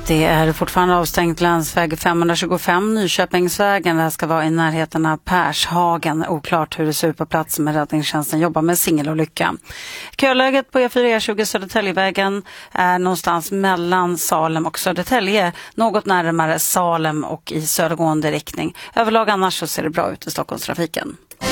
Det är fortfarande avstängt länsväg 525 Nyköpingsvägen. Det här ska vara i närheten av Pershagen. Oklart hur det ser ut på plats med räddningstjänsten jobbar med singelolycka. Köläget på E4-E20 Södertäljevägen är någonstans mellan Salem och Södertälje. Något närmare Salem och i södergående riktning. Överlag annars så ser det bra ut i Stockholmstrafiken.